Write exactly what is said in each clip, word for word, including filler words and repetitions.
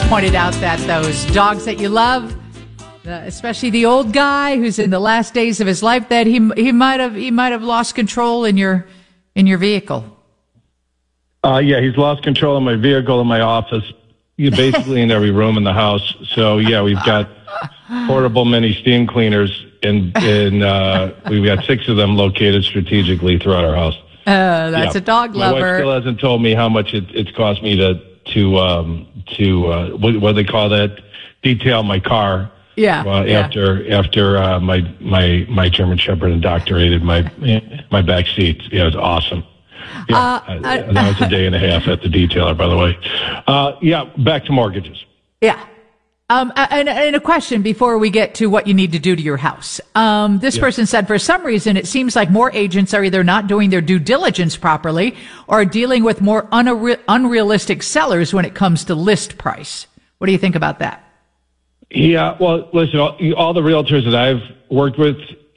pointed out that those dogs that you love, uh, especially the old guy who's in the last days of his life, that he he might have he might have lost control in your in your vehicle. Uh, yeah, he's lost control of my vehicle in my office. You basically in every room in the house. So yeah, we've got portable mini steam cleaners, and in, uh, we've got six of them located strategically throughout our house. Uh, that's yeah. a dog lover. My wife still hasn't told me how much it, it's cost me to to um, to uh, what, what do they call that? Detail my car. Yeah. Uh, yeah. After after uh, my my my German Shepherd indoctrinated my my back seats. Yeah, it was awesome. Yeah, uh, I, uh, that was a day and a half at the detailer, by the way. Uh, yeah, back to mortgages. Yeah. Um, and, and a question before we get to what you need to do to your house. Um, this yeah. person said, for some reason, it seems like more agents are either not doing their due diligence properly or dealing with more unre- unrealistic sellers when it comes to list price. What do you think about that? Yeah, well, listen, all, all the realtors that I've worked with,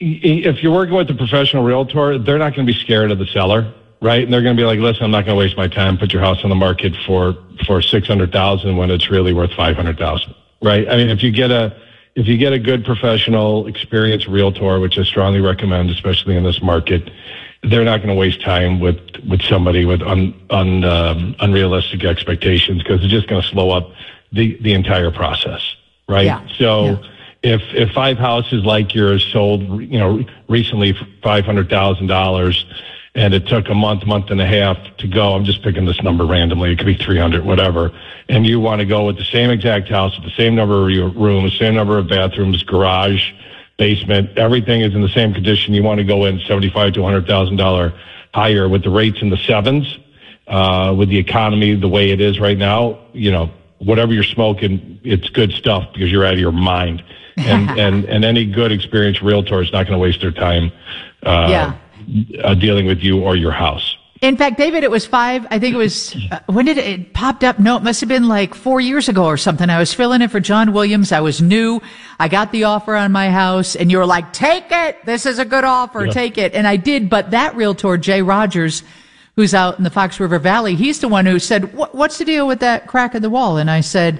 if you're working with a professional realtor, they're not going to be scared of the seller, right? And they're going to be like, listen, I'm not going to waste my time, put your house on the market for, for six hundred thousand dollars when it's really worth five hundred thousand dollars. Right. I mean, if you get a if you get a good professional, experienced realtor, which I strongly recommend, especially in this market, they're not going to waste time with, with somebody with un, un, um, unrealistic expectations, because it's just going to slow up the, the entire process. Right. Yeah. So yeah. if if five houses like yours sold, you know, recently for five hundred thousand dollars, and it took a month, month and a half to go, I'm just picking this number randomly, it could be three hundred, whatever, and you want to go with the same exact house, with the same number of rooms, same number of bathrooms, garage, basement, everything is in the same condition, you want to go in seventy-five to one hundred thousand dollars higher with the rates in the sevens, uh, with the economy the way it is right now, you know, whatever you're smoking, it's good stuff because you're out of your mind. And, and, and any good experienced realtor is not going to waste their time, uh, yeah. Uh, dealing with you or your house. In fact, David, it was five. I think it was, uh, when did it, it popped up? No, it must have been like four years ago or something. I was filling in for John Williams. I was new. I got the offer on my house and you were like, take it. This is a good offer. Yeah. Take it. And I did. But that realtor, Jay Rogers, who's out in the Fox River Valley, he's the one who said, what, what's the deal with that crack in the wall? And I said,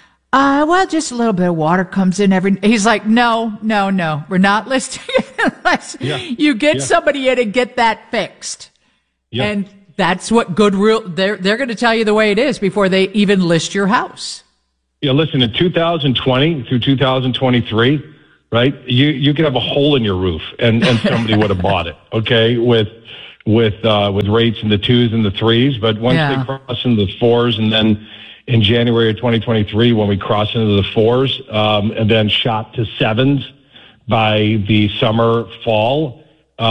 Uh, well, just a little bit of water comes in every, he's like, no, no, no, we're not listing it unless yeah. you get yeah. somebody in and get that fixed. Yeah. And that's what good real, they're, they're going to tell you the way it is before they even list your house. Yeah. Listen, in two thousand twenty through two thousand twenty-three, right? You, you could have a hole in your roof and, and somebody would have bought it. Okay. With, with, uh, with rates in the twos and the threes, but once yeah. they cross into the fours and then, in January of twenty twenty-three, when we crossed into the fours, um, and then shot to sevens by the summer, fall,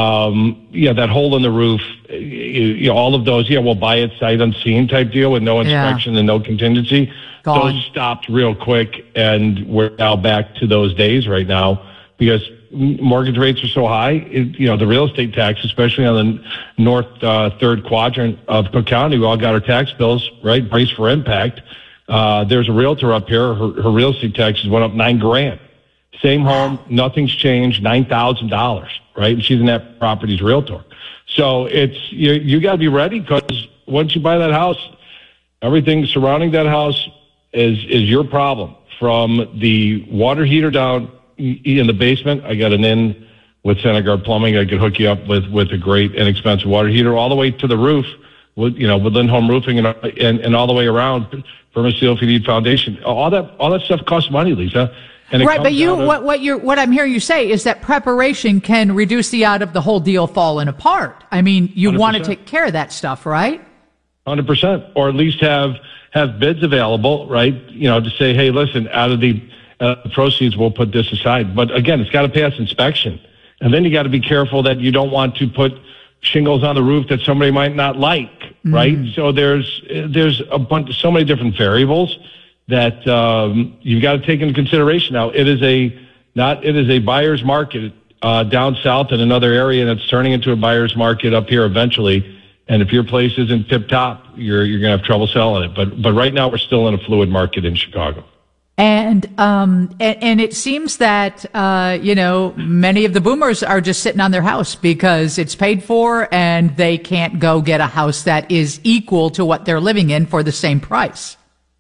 um, yeah, that hole in the roof, you, you know, all of those, yeah, we'll buy it sight unseen type deal with no inspection yeah. and no contingency. Gone. Those stopped real quick, and we're now back to those days right now because mortgage rates are so high. It, you know, the real estate tax, especially on the north uh, third quadrant of Cook County, we all got our tax bills, right? Brace for impact. Uh, there's a realtor up here. Her, her real estate taxes went up nine grand. Same home, nothing's changed, nine thousand dollars, right? And she's an that property's realtor. So it's, you, you got to be ready because once you buy that house, everything surrounding that house is, is your problem. From the water heater down in the basement, I got an in with Senegard Plumbing. I could hook you up with, with a great inexpensive water heater all the way to the roof with, you know, with Lindholm Roofing and, and, and all the way around. Permaseal if you need foundation. All that, all that stuff costs money, Lisa. And right. But you, of, what, what you're, what I'm hearing you say is that preparation can reduce the odds of the whole deal falling apart. I mean, you one hundred percent want to take care of that stuff, right? one hundred percent. Or at least have, have bids available, right? You know, to say, hey, listen, out of the, Uh, proceeds, we'll put this aside. But again, it's got to pass inspection. And then you got to be careful that you don't want to put shingles on the roof that somebody might not like, mm-hmm. right? So there's, there's a bunch, so many different variables that, um, you've got to take into consideration. Now, it is a, not, it is a buyer's market, uh, down south in another area, and it's turning into a buyer's market up here eventually. And if your place isn't tip top, you're, you're going to have trouble selling it. But, but right now we're still in a fluid market in Chicago. And, um, and, and it seems that, uh, you know, many of the boomers are just sitting on their house because it's paid for and they can't go get a house that is equal to what they're living in for the same price.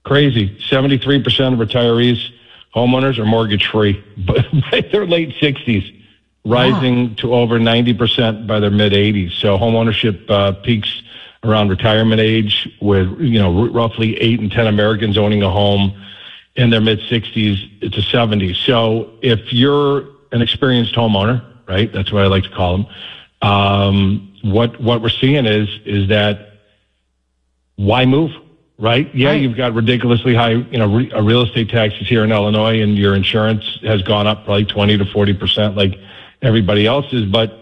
Crazy. seventy-three percent of retirees, homeowners are mortgage free by their late sixties, rising wow. to over ninety percent by their mid eighties. So home ownership uh, peaks around retirement age, with, you know, r- roughly eight in ten Americans owning a home in their mid sixties to seventies. So if you're an experienced homeowner, right, that's what I like to call them, um, what, what we're seeing is, is that why move? Right? Yeah, right. You've got ridiculously high, you know, re- real estate taxes here in Illinois, and your insurance has gone up probably twenty to forty percent like everybody else's. But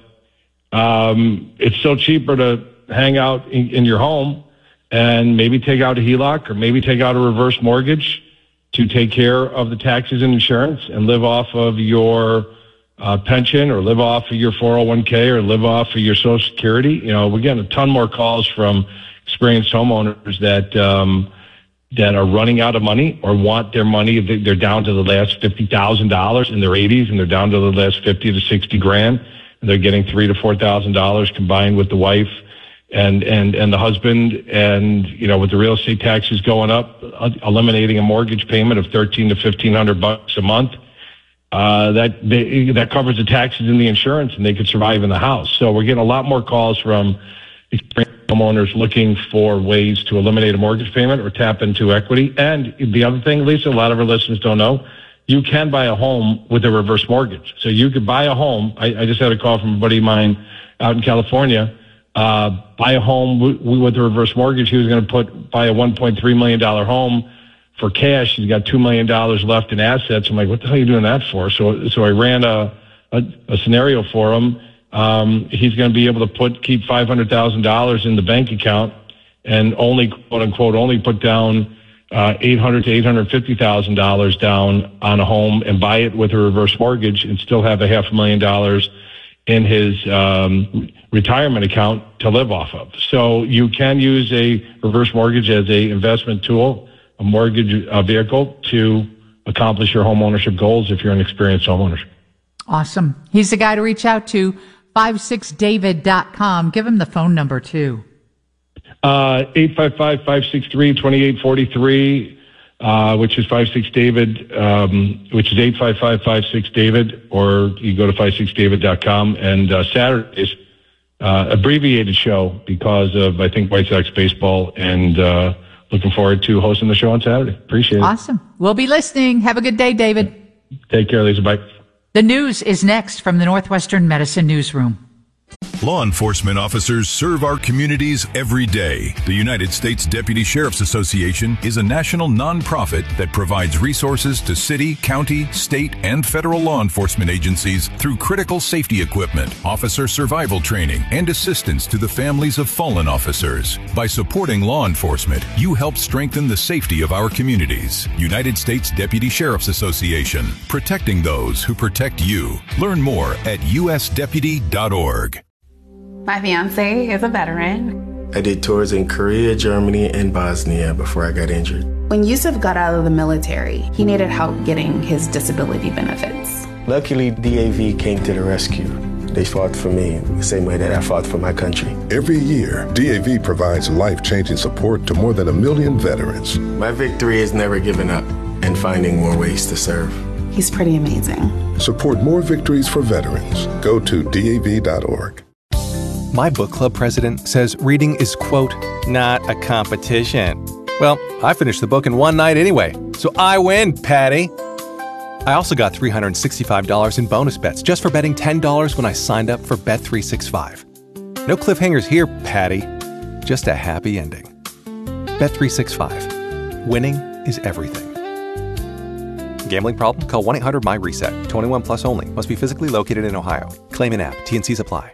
um, it's still cheaper to hang out in, in your home and maybe take out a H E L O C or maybe take out a reverse mortgage to take care of the taxes and insurance and live off of your uh, pension, or live off of your four oh one k, or live off of your Social Security. You know, we're getting a ton more calls from experienced homeowners that um, that are running out of money or want their money. They're down to the last fifty thousand dollars in their eighties, and they're down to the last fifty to sixty grand. And they're getting three to four thousand dollars combined with the wife and and and the husband. And you know, with the real estate taxes going up, eliminating a mortgage payment of thirteen to fifteen hundred bucks a month, uh, that they, that covers the taxes and the insurance, and they could survive in the house. So we're getting a lot more calls from experienced homeowners looking for ways to eliminate a mortgage payment or tap into equity. And the other thing, Lisa, a lot of our listeners don't know, you can buy a home with a reverse mortgage. So you could buy a home. I, I just had a call from a buddy of mine out in California, uh, buy a home w- with a reverse mortgage. He was going to put, buy a one point three million dollars home for cash. He's got two million dollars left in assets. I'm like, what the hell are you doing that for? So, so I ran a, a, a scenario for him. Um, he's going to be able to put, keep five hundred thousand dollars in the bank account and only, quote unquote, only put down uh, eight hundred to eight hundred fifty thousand dollars down on a home and buy it with a reverse mortgage and still have a half a million dollars in his um, retirement account to live off of. So you can use a reverse mortgage as a investment tool, a mortgage uh, vehicle to accomplish your home ownership goals if you're an experienced homeowner. Awesome. He's the guy to reach out to, five six david dot com. Give him the phone number, too. Uh, eight five five, five six three, two eight four three, uh, which is five six David, um, which is eight five five, five six David, or you go to five six david dot com. And uh, Saturday's uh, abbreviated show because of, I think, White Sox baseball, and uh, looking forward to hosting the show on Saturday. Appreciate it. Awesome. We'll be listening. Have a good day, David. Take care, Lisa. Bye. The news is next from the Northwestern Medicine Newsroom. Law enforcement officers serve our communities every day. The United States Deputy Sheriff's Association is a national nonprofit that provides resources to city, county, state, and federal law enforcement agencies through critical safety equipment, officer survival training, and assistance to the families of fallen officers. By supporting law enforcement, you help strengthen the safety of our communities. United States Deputy Sheriff's Association, protecting those who protect you. Learn more at u s deputy dot org. My fiance is a veteran. I did tours in Korea, Germany, and Bosnia before I got injured. When Yusuf got out of the military, he needed help getting his disability benefits. Luckily, D A V came to the rescue. They fought for me the same way that I fought for my country. Every year, D A V provides life-changing support to more than a million veterans. My victory is never giving up and finding more ways to serve. He's pretty amazing. Support more victories for veterans. Go to D A V dot org. My book club president says reading is, quote, not a competition. Well, I finished the book in one night anyway, so I win, Patty. I also got three hundred sixty-five dollars in bonus bets just for betting ten dollars when I signed up for Bet three sixty-five. No cliffhangers here, Patty. Just a happy ending. Bet three sixty-five. Winning is everything. Gambling problem? Call one eight hundred my reset. twenty-one plus only. Must be physically located in Ohio. Claim in app. T and Cs apply.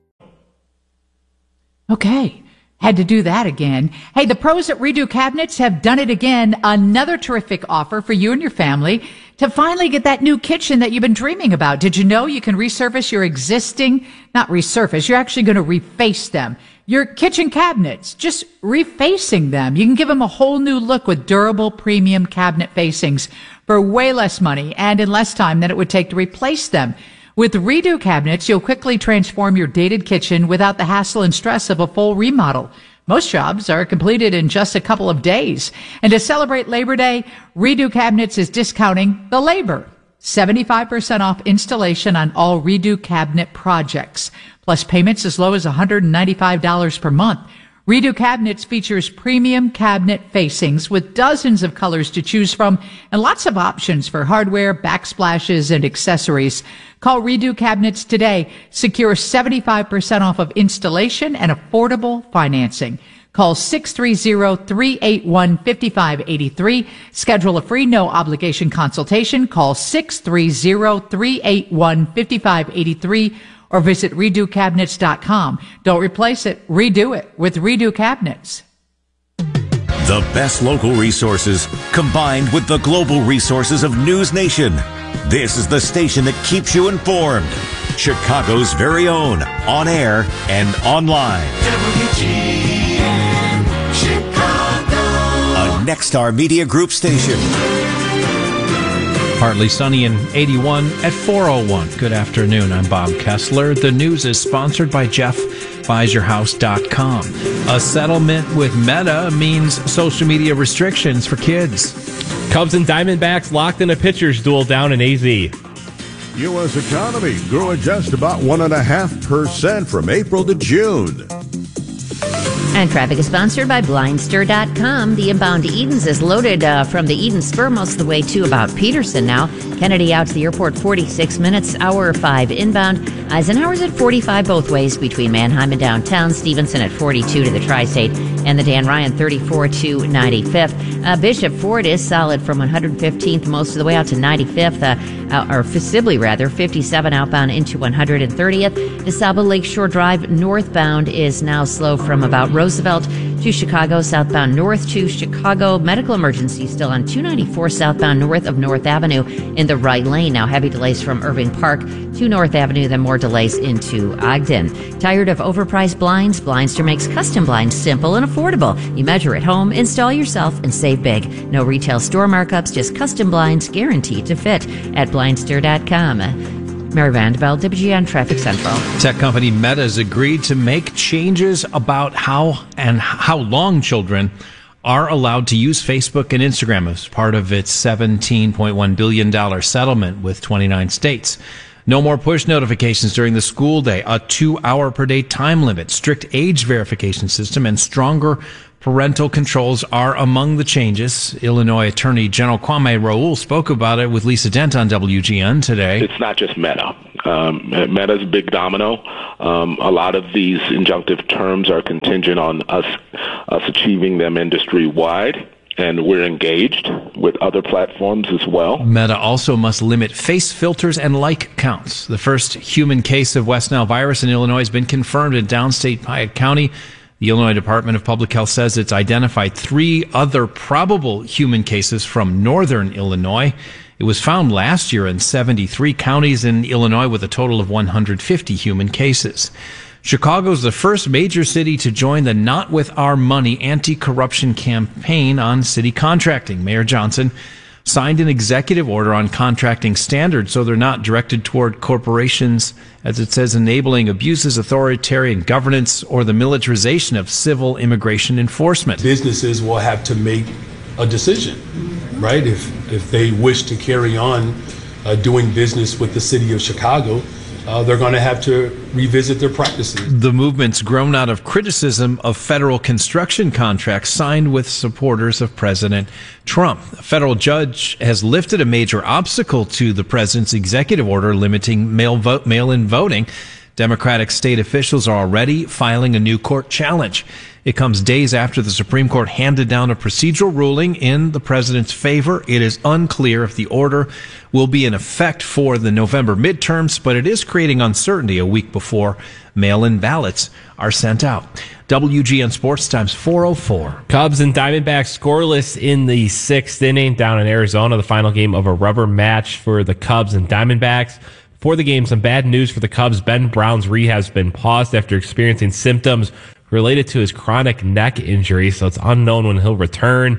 Okay. Had to do that again. Hey, the pros at Redo Cabinets have done it again. Another terrific offer for you and your family to finally get that new kitchen that you've been dreaming about. Did you know you can resurface your existing, not resurface, you're actually going to reface them. Your kitchen cabinets, just refacing them. You can give them a whole new look with durable premium cabinet facings for way less money and in less time than it would take to replace them. With Redo Cabinets, you'll quickly transform your dated kitchen without the hassle and stress of a full remodel. Most jobs are completed in just a couple of days. And to celebrate Labor Day, Redo Cabinets is discounting the labor. seventy-five percent off installation on all Redo cabinet projects, plus payments as low as one hundred ninety-five dollars per month. Redo Cabinets features premium cabinet facings with dozens of colors to choose from and lots of options for hardware, backsplashes, and accessories. Call Redo Cabinets today. Secure seventy-five percent off of installation and affordable financing. Call six three zero, three eight one, five five eight three. Schedule a free no-obligation consultation. Call six three zero, three eight one, five five eight three or visit redo cabinets dot com. Don't replace it. Redo it with Redo Cabinets. The best local resources combined with the global resources of News Nation. This is the station that keeps you informed. Chicago's very own, on air and online. W G N Chicago. A Nexstar Media Group station. Partly sunny and eighty-one at four oh one. Good afternoon. I'm Bob Kessler. The news is sponsored by Jeff buys your house dot com. A settlement with Meta means social media restrictions for kids. Cubs and Diamondbacks locked in a pitcher's duel down in A Z. U S economy grew at just about one point five percent from April to June. And traffic is sponsored by Blindster dot com. The inbound to Edens is loaded uh, from the Eden Spur most of the way to about Peterson now. Kennedy out to the airport, forty-six minutes, hour five inbound. Eisenhower's at forty-five both ways between Manheim and downtown. Stevenson at forty-two to the Tri-State. And the Dan Ryan, thirty-four to ninety-fifth. Uh, Bishop Ford is solid from one hundred fifteenth most of the way out to ninety-fifth, uh, uh, or Sibley rather, fifty-seven outbound into one hundred thirtieth. DeSable Lakeshore Drive northbound is now slow from about Roosevelt to Chicago, southbound north to Chicago. Medical emergency still on two ninety-four southbound north of North Avenue in the right lane. Now heavy delays from Irving Park to North Avenue, then more delays into Ogden. Tired of overpriced blinds? Blindster makes custom blinds simple and affordable. You measure at home, install yourself, and save big. No retail store markups, just custom blinds guaranteed to fit at Blindster dot com. Mary Vandeveld, W G N Traffic Central. Tech company Meta has agreed to make changes about how and how long children are allowed to use Facebook and Instagram as part of its seventeen point one billion dollars settlement with twenty-nine states. No more push notifications during the school day, a two-hour per day time limit, strict age verification system, and stronger parental controls are among the changes. Illinois Attorney General Kwame Raoul spoke about it with Lisa Dent on W G N today. It's not just Meta. Um, Meta's a big domino. Um, a lot of these injunctive terms are contingent on us, us achieving them industry-wide, and we're engaged with other platforms as well. Meta also must limit face filters and like counts. The first human case of West Nile virus in Illinois has been confirmed in downstate Piatt County. The Illinois Department of Public Health says it's identified three other probable human cases from northern Illinois. It was found last year in seventy-three counties in Illinois with a total of one hundred fifty human cases. Chicago's the first major city to join the Not With Our Money anti-corruption campaign on city contracting. Mayor Johnson signed an executive order on contracting standards so they're not directed toward corporations, as it says, enabling abuses, authoritarian governance, or the militarization of civil immigration enforcement. Businesses will have to make a decision, right? If if they wish to carry on uh, doing business with the city of Chicago, Uh, they're going to have to revisit their practices. The movement's grown out of criticism of federal construction contracts signed with supporters of President Trump. A federal judge has lifted a major obstacle to the president's executive order limiting mail vote, mail-in voting. Democratic state officials are already filing a new court challenge. It comes days after the Supreme Court handed down a procedural ruling in the president's favor. It is unclear if the order will be in effect for the November midterms, but it is creating uncertainty a week before mail-in ballots are sent out. W G N Sports Times four oh four. Cubs and Diamondbacks scoreless in the sixth inning down in Arizona, the final game of a rubber match for the Cubs and Diamondbacks. For the game, some bad news for the Cubs. Ben Brown's rehab has been paused after experiencing symptoms related to his chronic neck injury, so it's unknown when he'll return.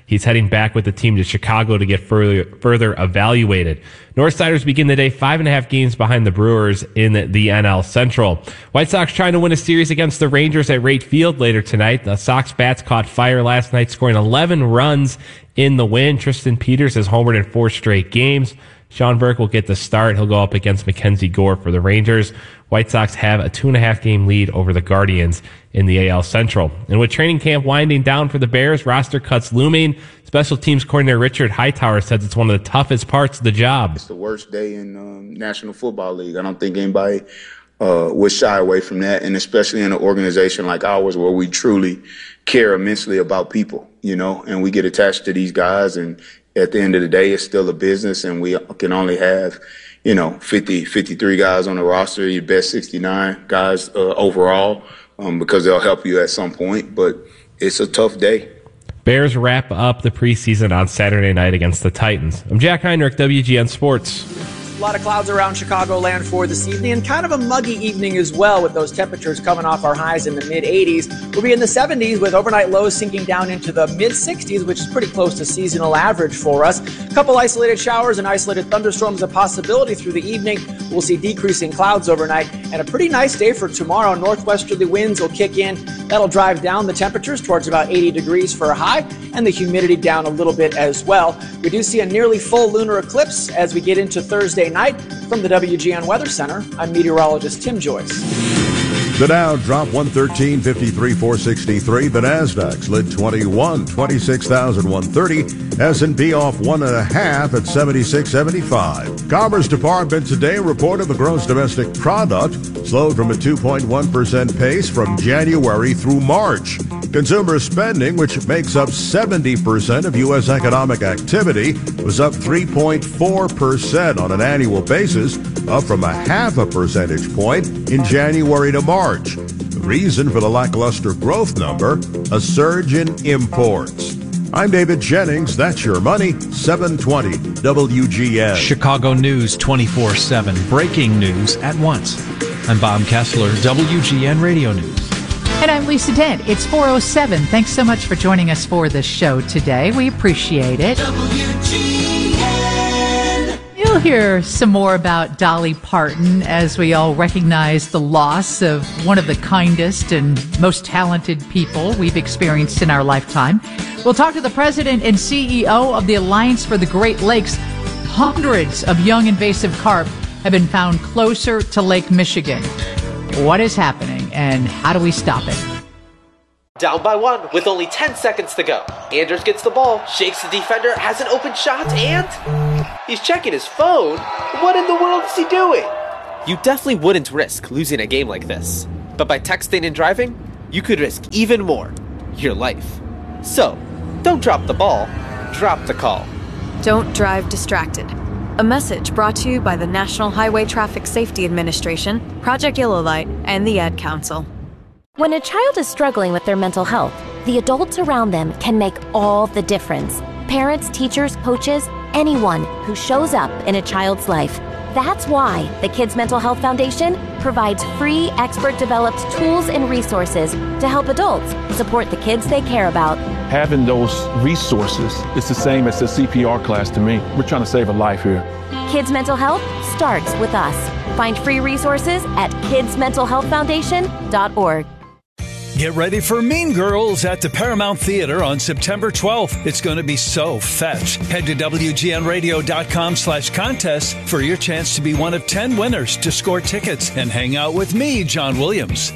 He's heading back with the team to Chicago to get further, further evaluated. Northsiders begin the day five and a half games behind the Brewers in the N L Central. White Sox trying to win a series against the Rangers at Rate Field later tonight. The Sox bats caught fire last night, scoring eleven runs in the win. Tristan Peters has homered in four straight games. Sean Burke will get the start. He'll go up against Mackenzie Gore for the Rangers. White Sox have a two and a half game lead over the Guardians in the A L Central. And with training camp winding down for the Bears, roster cuts looming. Special teams coordinator Richard Hightower says it's one of the toughest parts of the job. It's the worst day in um, National Football League. I don't think anybody uh, would shy away from that, and especially in an organization like ours where we truly care immensely about people, you know, and we get attached to these guys, and at the end of the day, it's still a business, and we can only have, you know, fifty, fifty-three guys on the roster, your best sixty-nine guys uh, overall, um, because they'll help you at some point. But it's a tough day. Bears wrap up the preseason on Saturday night against the Titans. I'm Jack Heinrich, W G N Sports. A lot of clouds around Chicagoland for this evening, and kind of a muggy evening as well, with those temperatures coming off our highs in the mid eighties. We'll be in the seventies with overnight lows sinking down into the mid sixties, which is pretty close to seasonal average for us. A couple isolated showers and isolated thunderstorms a possibility through the evening. We'll see decreasing clouds overnight, and a pretty nice day for tomorrow. Northwesterly winds will kick in. That'll drive down the temperatures towards about eighty degrees for a high, and the humidity down a little bit as well. We do see a nearly full lunar eclipse as we get into Thursday night. From the W G N Weather Center, I'm meteorologist Tim Joyce. The Dow dropped one thirteen fifty-three, four sixty-three. The Nasdaq slid twenty-one, twenty-six thousand one hundred thirty. S and P off one and a half at seventy-six seventy-five. Commerce Department today reported the gross domestic product slowed from a two point one percent pace from January through March. Consumer spending, which makes up seventy percent of U S economic activity, was up three point four percent on an annual basis, up from a half a percentage point in January to March. The reason for the lackluster growth number, a surge in imports. I'm David Jennings. That's your money. seven twenty W G N. Chicago News twenty-four seven. Breaking news at once. I'm Bob Kessler, W G N Radio News. And I'm Lisa Dent. It's four oh seven. Thanks so much for joining us for the show today. We appreciate it. W G N. You'll hear some more about Dolly Parton as we all recognize the loss of one of the kindest and most talented people we've experienced in our lifetime. We'll talk to the president and C E O of the Alliance for the Great Lakes. Hundreds of young invasive carp have been found closer to Lake Michigan. What is happening, and how do we stop it? Down by one with only ten seconds to go. Anders gets the ball, shakes the defender, has an open shot, and he's checking his phone. What in the world is he doing? You definitely wouldn't risk losing a game like this. But by texting and driving, you could risk even more. Your life. So, don't drop the ball, drop the call. Don't drive distracted. A message brought to you by the National Highway Traffic Safety Administration, Project Yellow Light, and the Ad Council. When a child is struggling with their mental health, the adults around them can make all the difference. Parents, teachers, coaches, anyone who shows up in a child's life. That's why the Kids Mental Health Foundation provides free, expert-developed tools and resources to help adults support the kids they care about. Having those resources is the same as a C P R class to me. We're trying to save a life here. Kids Mental Health starts with us. Find free resources at kids mental health foundation dot org. Get ready for Mean Girls at the Paramount Theater on September twelfth. It's going to be so fetch. Head to W G N radio dot com slash contest for your chance to be one of ten winners to score tickets and hang out with me, John Williams.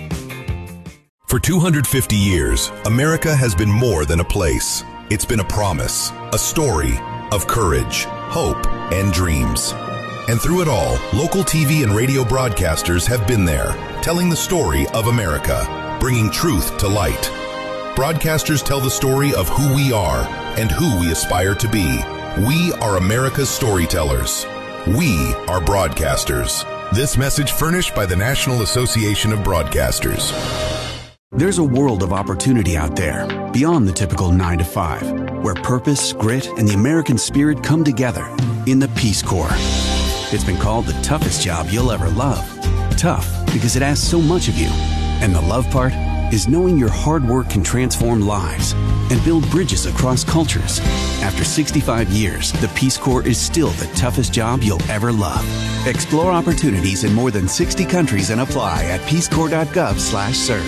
For two hundred fifty years, America has been more than a place. It's been a promise, a story of courage, hope, and dreams. And through it all, local T V and radio broadcasters have been there, telling the story of America, bringing truth to light. Broadcasters tell the story of who we are and who we aspire to be. We are America's storytellers. We are broadcasters. This message furnished by the National Association of Broadcasters. There's a world of opportunity out there, beyond the typical nine to five, where purpose, grit, and the American spirit come together in the Peace Corps. It's been called the toughest job you'll ever love. Tough because it asks so much of you. And the love part? is knowing your hard work can transform lives and build bridges across cultures. After sixty-five years, the Peace Corps is still the toughest job you'll ever love. Explore opportunities in more than sixty countries and apply at peace corps dot gov slash serve.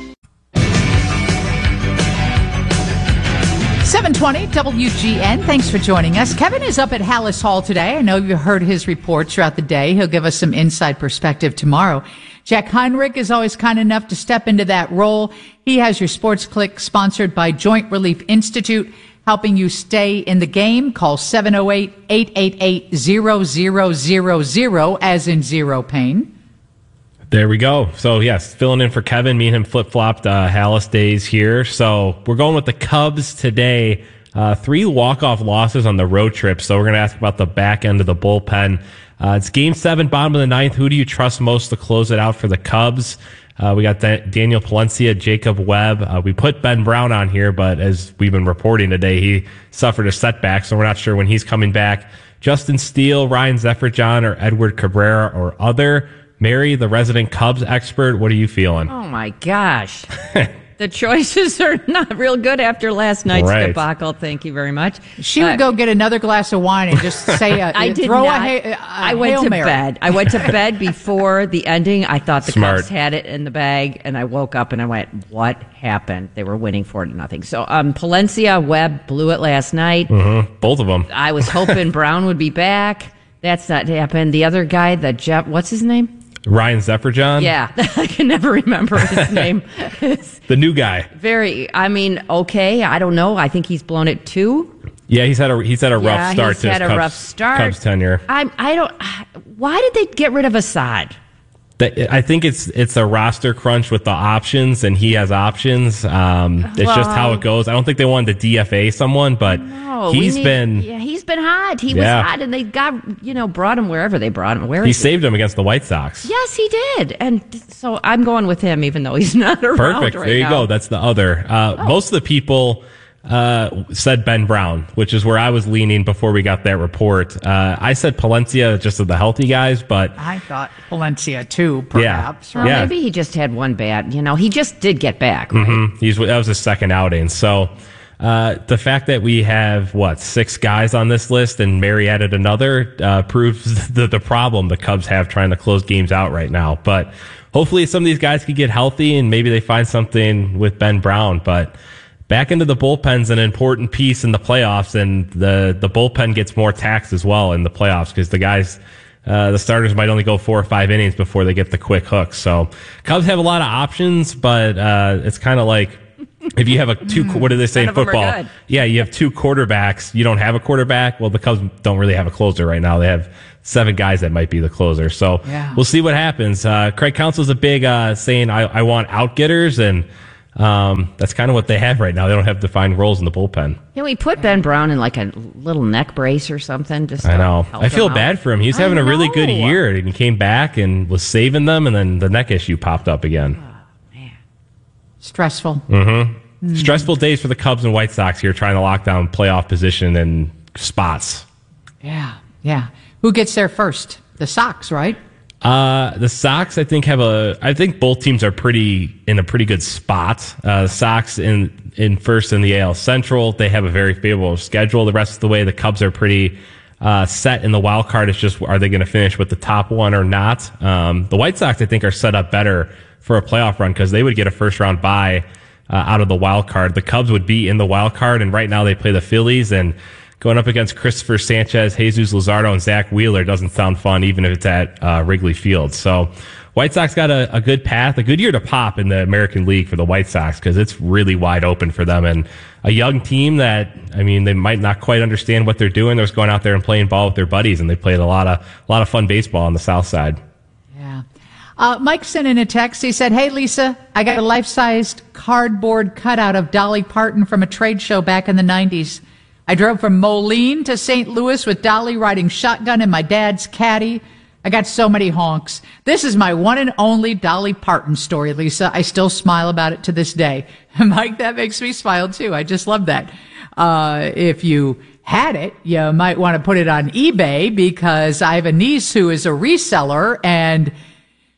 seven twenty W G N. Thanks for joining us. Kevin is up at Hallis Hall today. I know you heard his reports throughout the day. He'll give us some inside perspective tomorrow. Jack Heinrich is always kind enough to step into that role. He has your Sports Click, sponsored by Joint Relief Institute, helping you stay in the game. Call seven oh eight, eight eight eight, zero zero zero zero, as in zero pain. There we go. So, yes, filling in for Kevin. Me and him flip-flopped uh, Hallis days here. So, we're going with the Cubs today. Uh, three walk-off losses on the road trip. So, we're going to ask about the back end of the bullpen. Uh, it's game seven, bottom of the ninth. Who do you trust most to close it out for the Cubs? Uh, we got da- Daniel Palencia, Jacob Webb. Uh, we put Ben Brown on here, but as we've been reporting today, he suffered a setback, so we're not sure when he's coming back. Justin Steele, Ryan Zefferjohn, or Edward Cabrera, or other. Mary, the resident Cubs expert, what are you feeling? Oh, my gosh. The choices are not real good after last night's Right. debacle. Thank you very much. She would Uh, go get another glass of wine and just say, a, I did throw not. a, ha- a I went Hail to Mary. bed. I went to bed before the ending. I thought the Smart. Cubs had it in the bag, and I woke up and I went, "What happened?" They were winning four to nothing. So, um, Palencia, Webb blew it last night. Mm-hmm. Both of them. I was hoping Brown would be back. That's not happened. The other guy, the Jeff, what's his name? Ryan Zefferjohn? Yeah, I can never remember his name. It's The new guy. very, I mean, okay, I don't know. I think he's blown it too. Yeah, he's had a he's had a rough Yeah, start he's to had his a Cubs, rough start. Cubs tenure. I I don't. Why did they get rid of Assad? That- I think it's it's a roster crunch with the options, and he has options. Um, it's just how it goes. I don't think they wanted to D F A someone, but No, we he's need- been yeah, he's been hot. He Yeah. was hot, and they got you know brought him wherever they brought him. Where he is saved him against the White Sox. he? Yes, he did, and so I'm going with him, even though he's not around. Perfect. Right there you now. go. That's the other. Uh, Oh. Most of the people uh, said Ben Brown, which is where I was leaning before we got that report. Uh, I said Palencia, just of the healthy guys, but I thought Palencia too, perhaps. Well, Yeah. maybe he just had one bad. You know, he just did get back. Right? Mhm. He's that was his second outing. So uh, the fact that we have what six guys on this list and Mary added another uh, proves the the problem the Cubs have trying to close games out right now. But hopefully some of these guys could get healthy and maybe they find something with Ben Brown. But back into the bullpen's an important piece in the playoffs, and the the bullpen gets more taxed as well in the playoffs because the guys. Uh, the starters might only go four or five innings before they get the quick hooks. So Cubs have a lot of options, but uh, it's kind of like if you have a two, what do they say None in of them are football? good. Yeah, you have two quarterbacks. You don't have a quarterback. Well, the Cubs don't really have a closer right now. They have seven guys that might be the closer. So Yeah. we'll see what happens. Uh, Craig Counsell's a big uh, saying, I, I want out-getters, and um, that's kind of what they have right now. They don't have defined roles in the bullpen. Can we put Ben Brown in like a little neck brace or something? Just I to know. help I feel him bad out? for him. He was I having a really good know. year, and he came back and was saving them, and then the neck issue popped up again. Stressful. Mm-hmm. Stressful days for the Cubs and White Sox here, trying to lock down playoff position and spots. Yeah, yeah. Who gets there first? The Sox, right? Uh, the Sox, I think, have a. I think both teams are pretty in a pretty good spot. Uh, the Sox in in first in the A L Central. They have a very favorable schedule. The rest of the way, the Cubs are pretty uh, set in the wild card. It's just are they going to finish with the top one or not? Um, the White Sox, I think, are set up better for a playoff run because they would get a first round bye uh, out of the wild card. The Cubs would be in the wild card, and right now they play the Phillies and. Going up against Christopher Sanchez, Jesus Luzardo, and Zach Wheeler doesn't sound fun, even if it's at uh, Wrigley Field. So, White Sox got a, a good path, a good year to pop in the American League for the White Sox because it's really wide open for them. And a young team that, I mean, they might not quite understand what they're doing. They're just going out there and playing ball with their buddies, and they played a lot of a lot of fun baseball on the South Side. Yeah. Uh, Mike sent in a text. He said, "Hey, Lisa, I got a life-sized cardboard cutout of Dolly Parton from a trade show back in the nineties. I drove from Moline to Saint Louis with Dolly riding shotgun in my dad's caddy. I got so many honks. This is my one and only Dolly Parton story, Lisa. I still smile about it to this day." Mike, that makes me smile too. I just love that. Uh, if you had it, you might want to put it on eBay because I have a niece who is a reseller and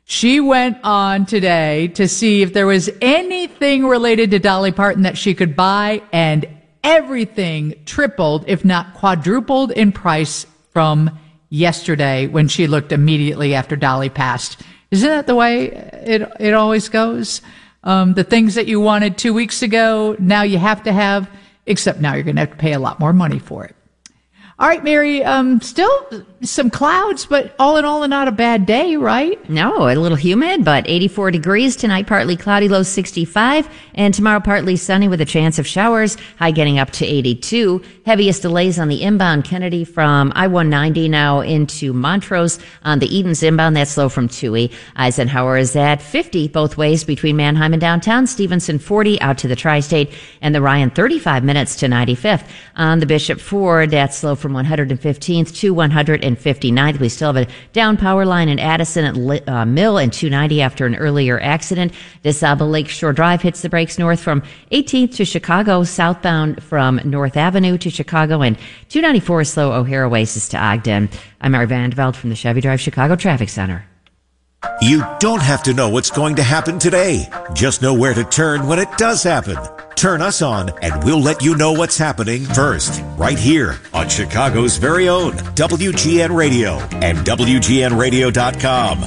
She went on today to see if there was anything related to Dolly Parton that she could buy, and everything tripled, if not quadrupled in price from yesterday when she looked immediately after Dolly passed. Isn't that the way it it always goes? Um, the things that you wanted two weeks ago, now you have to have, except now you're going to have to pay a lot more money for it. All right, Mary, um, still some clouds, but all in all, not a bad day, right? No, a little humid, but eighty-four degrees tonight, partly cloudy, low sixty-five, and tomorrow partly sunny with a chance of showers, high getting up to eighty-two. Heaviest delays on the inbound Kennedy from I one ninety now into Montrose. On the Edens inbound, that's slow from Toohey. Eisenhower is at fifty both ways between Manheim and downtown. Stevenson forty out to the Tri-State, and the Ryan thirty-five minutes to ninety-fifth. On the Bishop Ford, that's slow from one hundred fifteenth to one hundred fifty-ninth. We still have a down power line in Addison at uh, Mill and two ninety after an earlier accident. DeSable Lakeshore Drive hits the brakes north from eighteenth to Chicago, southbound from North Avenue to Chicago, and two ninety-four is slow O'Hare Oasis to Ogden. I'm Mary Vandeveld from the Chevy Drive Chicago Traffic Center. You don't have to know what's going to happen today. Just know where to turn when it does happen. Turn us on, and we'll let you know what's happening first, right here on Chicago's very own W G N Radio and W G N radio dot com.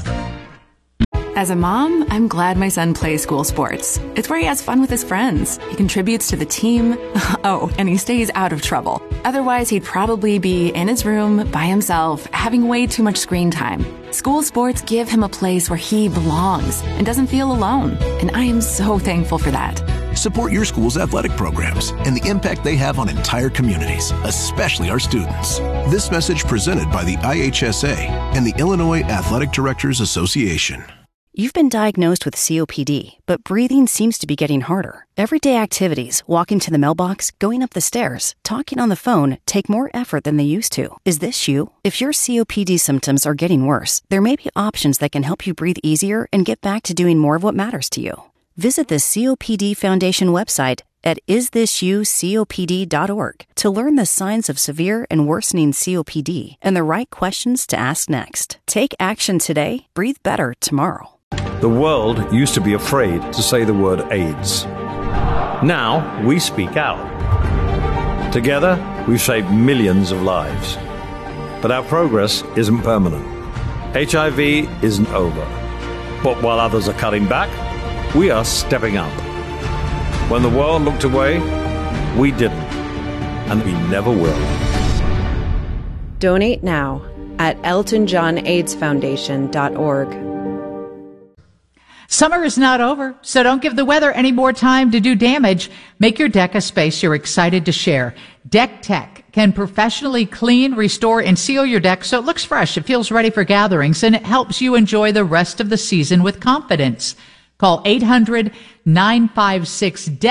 As a mom, I'm glad my son plays school sports. It's where he has fun with his friends. He contributes to the team. Oh, and he stays out of trouble. Otherwise, he'd probably be in his room by himself, having way too much screen time. School sports give him a place where he belongs and doesn't feel alone. And I am so thankful for that. Support your school's athletic programs and the impact they have on entire communities, especially our students. This message presented by the I H S A and the Illinois Athletic Directors Association. You've been diagnosed with C O P D, but breathing seems to be getting harder. Everyday activities, walking to the mailbox, going up the stairs, talking on the phone, take more effort than they used to. Is this you? If your C O P D symptoms are getting worse, there may be options that can help you breathe easier and get back to doing more of what matters to you. Visit the C O P D Foundation website at is this you copd dot org to learn the signs of severe and worsening C O P D and the right questions to ask next. Take action today, breathe better tomorrow. The world used to be afraid to say the word AIDS. Now we speak out. Together, we've saved millions of lives. But our progress isn't permanent. H I V isn't over. But while others are cutting back, we are stepping up. When the world looked away, we didn't. And we never will. Donate now at elton john aids foundation dot org. Summer is not over, so don't give the weather any more time to do damage. Make your deck a space you're excited to share. Deck Tech can professionally clean, restore, and seal your deck so it looks fresh, it feels ready for gatherings, and it helps you enjoy the rest of the season with confidence. Call eight hundred nine five six D E C K